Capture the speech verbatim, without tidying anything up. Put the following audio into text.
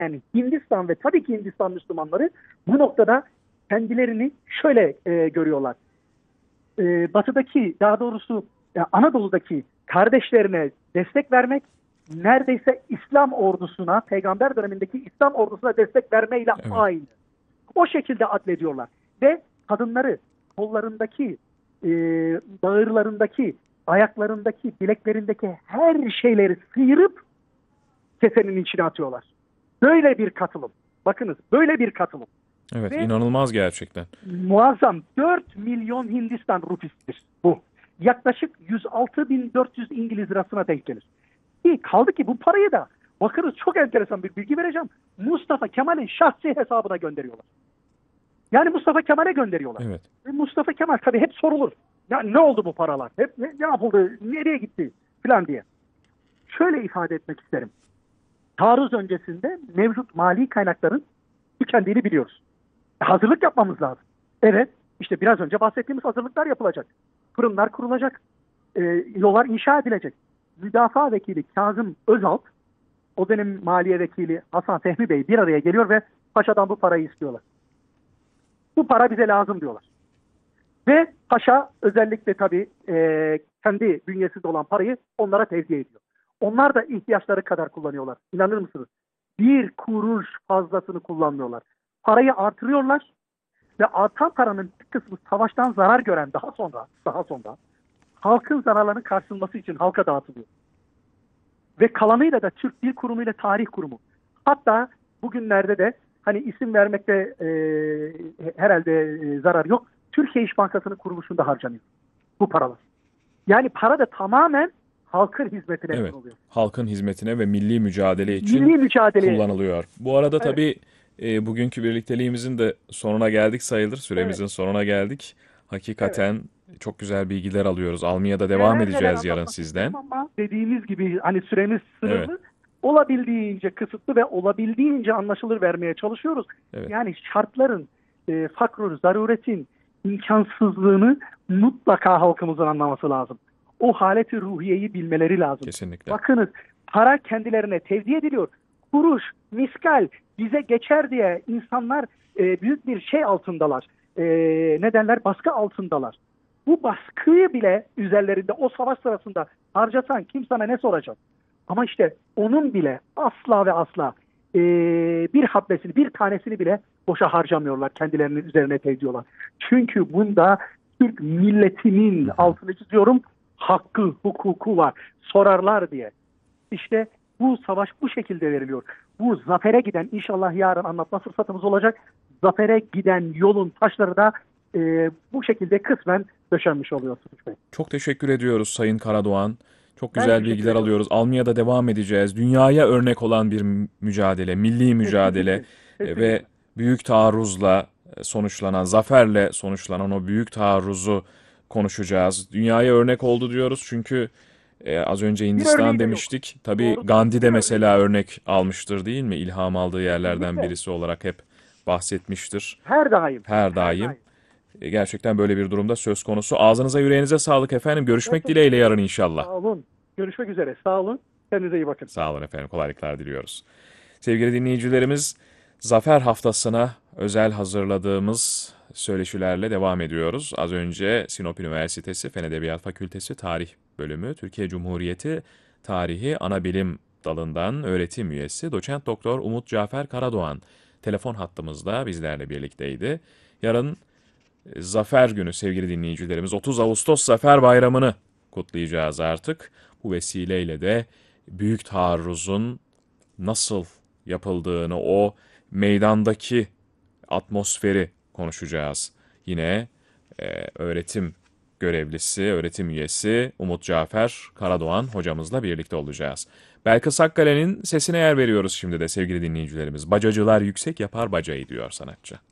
Yani Hindistan ve tabii ki Hindistan Müslümanları bu noktada kendilerini şöyle e, görüyorlar. E, batıdaki, daha doğrusu e, Anadolu'daki kardeşlerine destek vermek, neredeyse İslam ordusuna, peygamber dönemindeki İslam ordusuna destek vermeyle Evet. aynı. O şekilde adlediyorlar. Ve kadınları kollarındaki, e, bağırlarındaki, ayaklarındaki, bileklerindeki her şeyleri sıyırıp kesenin içine atıyorlar. Böyle bir katılım. Bakınız, böyle bir katılım. Evet, Ve inanılmaz gerçekten. muazzam dört milyon Hindistan rupisidir bu. Yaklaşık yüz altı bin dört yüz İngiliz lirasına denk gelir. İyi, kaldı ki bu parayı da, bakınız çok enteresan bir bilgi vereceğim, Mustafa Kemal'in şahsi hesabına gönderiyorlar. Yani Mustafa Kemal'e gönderiyorlar. Evet. Ve Mustafa Kemal tabii hep sorulur. Ya ne oldu bu paralar? Hep ne, ne yapıldı? Nereye gitti? Falan diye. Şöyle ifade etmek isterim. Taarruz öncesinde mevcut mali kaynakların tükendiğini biliyoruz. E, hazırlık yapmamız lazım. Evet, işte biraz önce bahsettiğimiz hazırlıklar yapılacak. Fırınlar kurulacak. E, yollar inşa edilecek. Müdafaa Vekili Kazım Özalp, o dönem Maliye Vekili Hasan Fehmi Bey bir araya geliyor ve Paşa'dan bu parayı istiyorlar. Bu para bize lazım diyorlar. Ve Paşa özellikle tabii e, kendi bünyesinde olan parayı onlara tevdi ediyor. Onlar da ihtiyaçları kadar kullanıyorlar. İnanır mısınız? Bir kuruş fazlasını kullanmıyorlar. Parayı artırıyorlar ve artan paranın bir kısmı savaştan zarar gören daha sonra, daha sonra halkın zararlarının karşılanması için halka dağıtılıyor. Ve kalanıyla da Türk Dil Kurumu ile Tarih Kurumu. Hatta bugünlerde de hani isim vermekte e, herhalde e, zarar yok. Türkiye İş Bankası'nın kuruluşunda harcanıyor bu paralar. Yani para da tamamen halkın hizmetine Evet, oluyor. halkın hizmetine ve milli mücadele için Milli mücadeleye. kullanılıyor. Bu arada Evet, tabii e, bugünkü birlikteliğimizin de sonuna geldik sayılır. evet, Süremizin sonuna geldik. evet. Hakikaten çok güzel bilgiler alıyoruz. Almaya da devam Neler neler edeceğiz yarın anlatmak isterim sizden. ama dediğimiz gibi hani süremiz Evet, sınırlı. Olabildiğince kısıtlı ve olabildiğince anlaşılır vermeye çalışıyoruz. evet. Yani şartların, e, fakrun, zaruretin imkansızlığını mutlaka halkımızın anlaması lazım. O haleti ruhiyeyi bilmeleri lazım. Kesinlikle. Bakınız, para kendilerine tevdi ediliyor. Kuruş, miskal bize geçer diye insanlar e, büyük bir şey altındalar. E, ne derler? Baskı altındalar. Bu baskıyı bile üzerlerinde o savaş sırasında harcasan kim sana ne soracak? Ama işte onun bile asla ve asla e, bir habbesini, bir tanesini bile boşa harcamıyorlar. Kendilerinin üzerine tevdiyorlar. Çünkü bunda Türk milletinin, Hı hı. altını çiziyorum, hakkı, hukuku var. Sorarlar diye. İşte bu savaş bu şekilde veriliyor. Bu zafere giden, inşallah yarın anlatma fırsatımız olacak. Zafere giden yolun taşları da e, bu şekilde kısmen döşenmiş oluyor Tunç Bey. Çok teşekkür ediyoruz Sayın Karadoğan. Çok Ben güzel teşekkür bilgiler ediyorum. alıyoruz. Almaya da devam edeceğiz. Dünyaya örnek olan bir mü- mücadele, milli mücadele Kesinlikle. e, ve Kesinlikle. büyük taarruzla e, sonuçlanan, zaferle sonuçlanan o büyük taarruzu konuşacağız. Dünyaya örnek oldu diyoruz çünkü e, az önce Bir Hindistan örneği de yok. demiştik. Tabii Doğrudur. Gandhi de Bir örneği de mesela yok. örnek almıştır değil mi? İlham aldığı yerlerden Kesinlikle. birisi olarak hep bahsetmiştir. Her daim. Her Her daim. daim. E, Gerçekten böyle bir durumda söz konusu. Ağzınıza yüreğinize sağlık efendim. Ben Görüşmek teşekkür dileğiyle yarın ederim. inşallah. Sağ olun. Görüşmek üzere. Sağ olun. Kendinize iyi bakın. Sağ olun efendim. Kolaylıklar diliyoruz. Sevgili dinleyicilerimiz, Zafer Haftası'na özel hazırladığımız söyleşilerle devam ediyoruz. Az önce Sinop Üniversitesi Fen Edebiyat Fakültesi Tarih Bölümü, Türkiye Cumhuriyeti Tarihi Anabilim Dalı'ndan öğretim üyesi Doçent Doktor Umut Cafer Karadoğan telefon hattımızda bizlerle birlikteydi. Yarın e, Zafer Günü sevgili dinleyicilerimiz, otuz Ağustos Zafer Bayramı'nı kutlayacağız artık. Bu vesileyle de büyük taarruzun nasıl yapıldığını, o meydandaki atmosferi konuşacağız. Yine e, öğretim görevlisi, öğretim üyesi Umut Cafer Karadoğan hocamızla birlikte olacağız. Belkıs Akkale'nin sesine yer veriyoruz şimdi de sevgili dinleyicilerimiz. Bacacılar yüksek yapar bacayı diyor sanatçı.